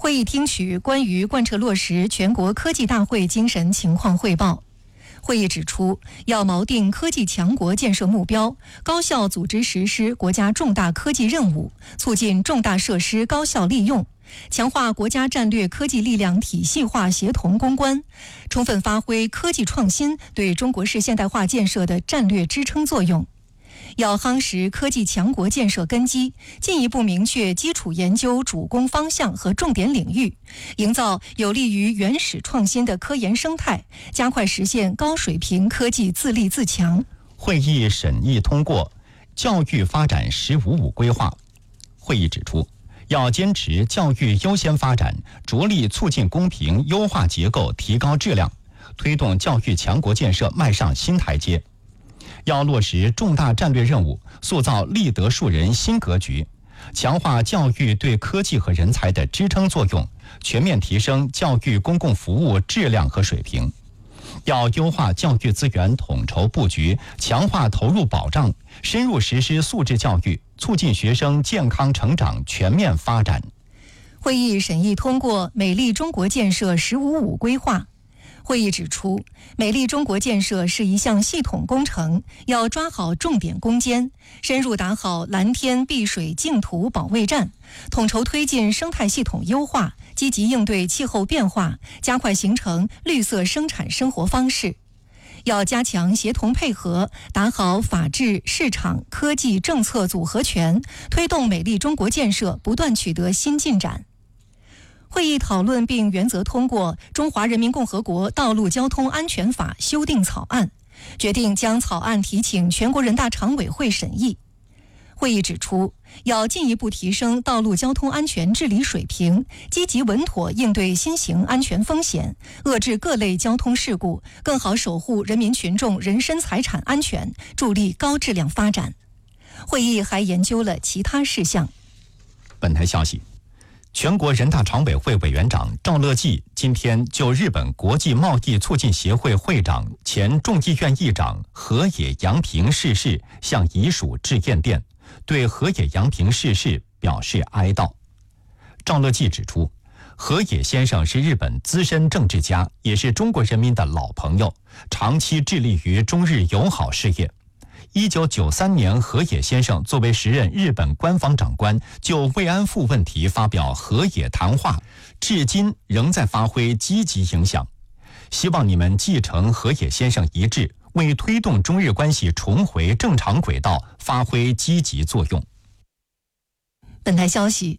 会议听取关于贯彻落实全国科技大会精神情况汇报。会议指出，要锚定科技强国建设目标，高效组织实施国家重大科技任务，促进重大设施高效利用，强化国家战略科技力量体系化协同攻关，充分发挥科技创新对中国式现代化建设的战略支撑作用。要夯实科技强国建设根基，进一步明确基础研究主攻方向和重点领域，营造有利于原始创新的科研生态，加快实现高水平科技自立自强。 会议审议通过教育发展“15+5”规划。会议指出，要坚持教育优先发展，着力促进公平，优化结构，提高质量，推动教育强国建设迈上新台阶。要落实重大战略任务，塑造立德树人新格局，强化教育对科技和人才的支撑作用，全面提升教育公共服务质量和水平。要优化教育资源统筹布局，强化投入保障，深入实施素质教育，促进学生健康成长全面发展。 会议审议通过美丽中国建设“15+5”规划。会议指出，美丽中国建设是一项系统工程，要抓好重点攻坚，深入打好蓝天碧水净土保卫战，统筹推进生态系统优化，积极应对气候变化，加快形成绿色生产生活方式。要加强协同配合，打好法治、市场、科技政策组合拳，推动美丽中国建设不断取得新进展。会议讨论并原则通过《中华人民共和国道路交通安全法》修订草案，决定将草案提请全国人大常委会审议。会议指出，要进一步提升道路交通安全治理水平，积极稳妥应对新型安全风险，遏制各类交通事故，更好守护人民群众人身财产安全，助力高质量发展。会议还研究了其他事项。 本台消息，全国人大常委会委员长赵乐际今天就日本国际贸易促进协会会长、前众议院议长河野洋平逝世向遗属致唁电，对河野洋平逝世表示哀悼。赵乐际指出，河野先生是日本资深政治家，也是中国人民的老朋友，长期致力于中日友好事业。1993年，河野先生作为时任日本官方长官，就慰安妇问题发表河野谈话，至今仍在发挥积极影响。希望你们继承河野先生遗志，为推动中日关系重回正常轨道发挥积极作用。 本台消息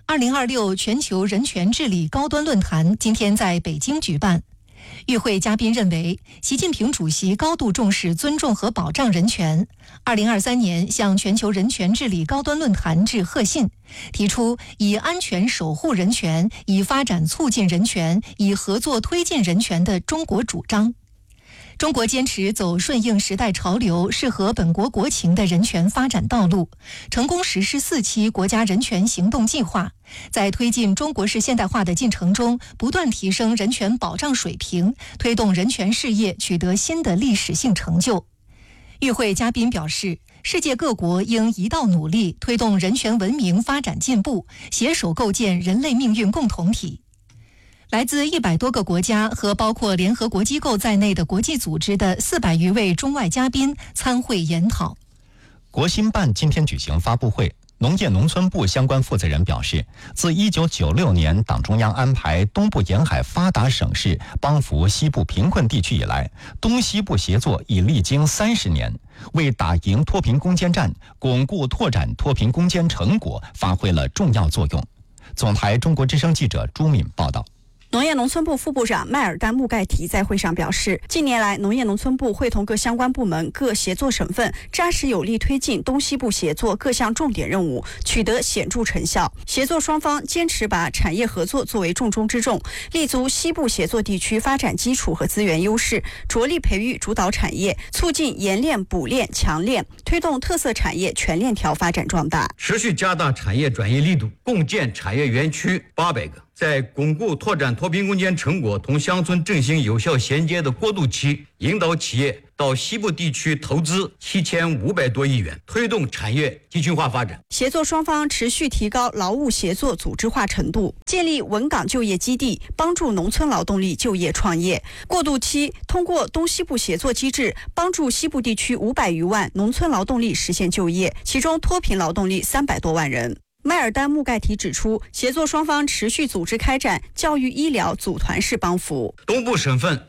，2026全球人权治理高端论坛今天在北京举办。与会嘉宾认为，习近平主席高度重视尊重和保障人权。2023年向全球人权治理高端论坛致贺信，提出以安全守护人权、以发展促进人权、以合作推进人权的中国主张。中国坚持走顺应时代潮流、适合本国国情的人权发展道路，成功实施4期国家人权行动计划，在推进中国式现代化的进程中，不断提升人权保障水平，推动人权事业取得新的历史性成就。与会嘉宾表示，世界各国应一道努力，推动人权文明发展进步，携手构建人类命运共同体。来自100多个国家和包括联合国机构在内的国际组织的400余位中外嘉宾参会研讨。 国新办今天举行发布会，农业农村部相关负责人表示，自1996年党中央安排东部沿海发达省市帮扶西部贫困地区以来，东西部协作已历经30年，为打赢脱贫攻坚战、巩固拓展脱贫攻坚成果发挥了重要作用。总台中国之声记者朱敏报道。 农业农村部副部长迈尔丹·穆盖提在会上表示，近年来，农业农村部会同各相关部门、各协作省份，扎实有力推进东西部协作各项重点任务，取得显著成效。协作双方坚持把产业合作作为重中之重，立足西部协作地区发展基础和资源优势，着力培育主导产业，促进研炼、补炼、强炼，推动特色产业全链条发展壮大。 持续加大产业转移力度，共建产业园区800个。在巩固拓展脱贫攻坚成果同乡村振兴有效衔接的过渡期，引导企业到到西部地区投资7500多亿元，推动产业集群化发展。 协作双方持续提高劳务协作组织化程度，建立稳岗就业基地，帮助农村劳动力就业创业。过渡期通过东西部协作机制，帮助西部地区500余万农村劳动力实现就业，其中脱贫劳动力300多万人。迈尔丹穆盖提指出，协作双方持续组织开展教育医疗组团式帮扶。 东部省份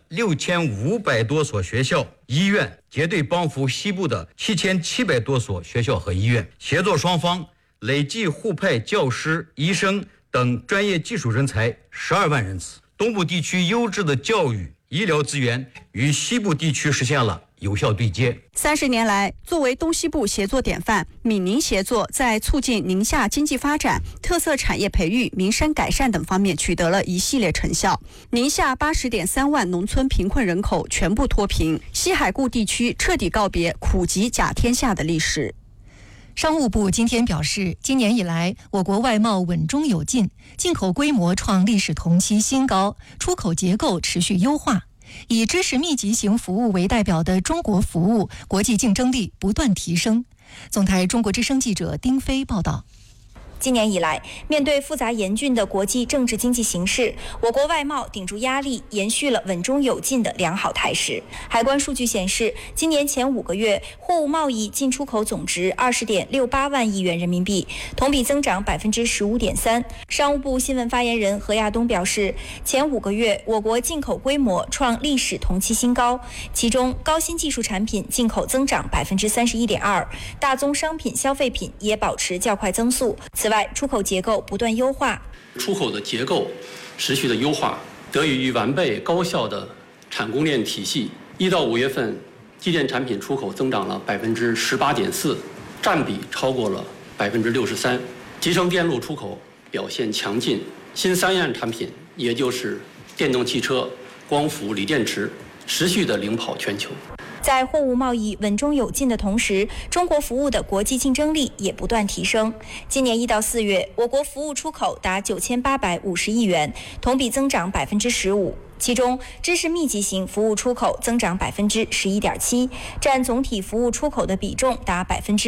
6500多所学校、医院结对帮扶西部的7700多所学校和医院，协作双方累计互派教师、医生等专业技术人才12万人次。东部地区优质的教育、医疗资源与西部地区实现了有效对接。 30年来，作为东西部协作典范，闽宁协作在促进宁夏经济发展、特色产业培育、民生改善等方面取得了一系列成效。宁夏80.3万农村贫困人口全部脱贫，西海固地区彻底告别苦瘠甲天下的历史。 商务部今天表示，今年以来，我国外贸稳中有进，进口规模创历史同期新高，出口结构持续优化。以知识密集型服务为代表的中国服务国际竞争力不断提升。总台中国之声记者丁飞报道。 今年以来，面对复杂严峻的国际政治经济形势，我国外贸顶住压力，延续了稳中有进的良好态势。海关数据显示，今年前5个月，货物贸易进出口总值20.68万亿元人民币，同比增长15.3%。商务部新闻发言人何亚东表示，前5个月，我国进口规模创历史同期新高，其中高新技术产品进口增长31.2%，大宗商品消费品也保持较快增速。此外，出口结构不断优化， 出口的结构持续的优化，得益于完备高效的产供链体系。1到5月份，机电产品出口增长了18.4%，占比超过了63%。集成电路出口表现强劲，新3样产品，也就是电动汽车、光伏、锂电池，持续的领跑全球。 在货物贸易稳中有进的同时，中国服务的国际竞争力也不断提升。今年1到4月，我国服务出口达9850亿元，同比增长15%。其中，知识密集型服务出口增长11.7%，占总体服务出口的比重达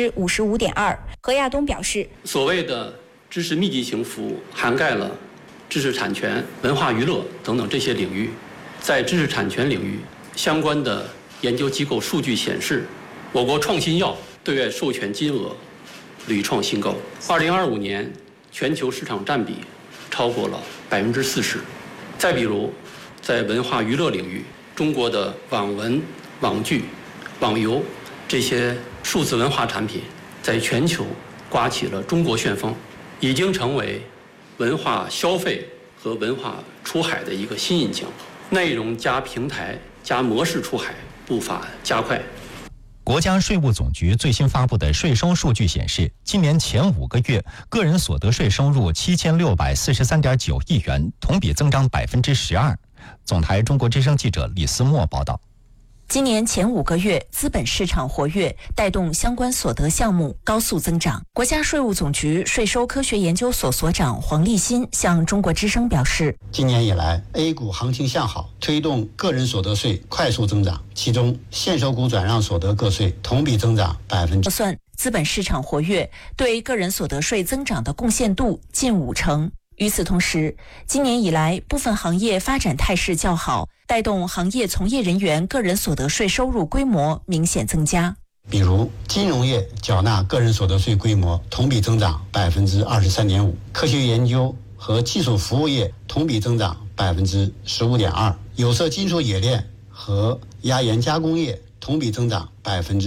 55.2%。何亚东表示， 所谓的知识密集型服务涵盖了知识产权、文化娱乐等等这些领域。在知识产权领域，相关的研究机构数据显示，我国创新药对外授权金额屡创新高。2025年全球市场占比超过了40%。再比如，在文化娱乐领域，中国的网文、网剧、网游这些数字文化产品，在全球刮起了中国旋风，已经成为文化消费和文化出海的一个新引擎。内容加平台加模式出海步伐加快。 国家税务总局最新发布的税收数据显示，今年前5个月，个人所得税收入7643.9亿元，同比增长12%。总台中国之声记者李思墨报道。 今年前5个月，资本市场活跃，带动相关所得项目高速增长。国家税务总局税收科学研究所所长黄立新向中国之声表示， 今年以来 A 股行情向好，推动个人所得税快速增长，其中现收股转让所得个税同比增长算资本市场活跃对个人所得税增长的贡献度近50%。与此同时，今年以来部分行业发展态势较好，带动行业从业人员个人所得税收入规模明显增加。 比如金融业缴纳个人所得税规模同比增长23.5%，科学研究和技术服务业同比增长15.2%，有色金属冶炼和压延加工业同比增长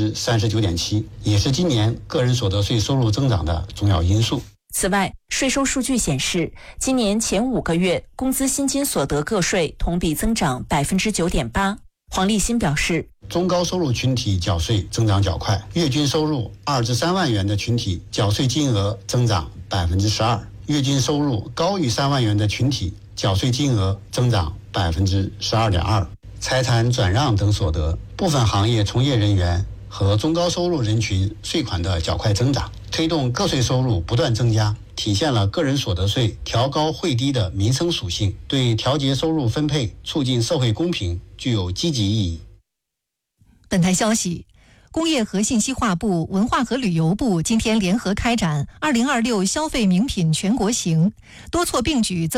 39.7%，也是今年个人所得税收入增长的重要因素。 此外，税收数据显示，今年前5个月，工资薪金所得个税同比增长9.8%。黄立新表示， 中高收入群体缴税增长较快，月均收入2至3万元的群体缴税金额增长12%，月均收入高于3万元的群体缴税金额增长12.2%。财产转让等所得，部分行业从业人员和中高收入人群税款的较快增长，推动个税收入不断增加，体现了个人所得税调高惠低的民生属性，对调节收入分配、促进社会公平具有积极意义。 本台消息，工业和信息化部、文化和旅游部今天联合开展2026消费名品全国行，多措并举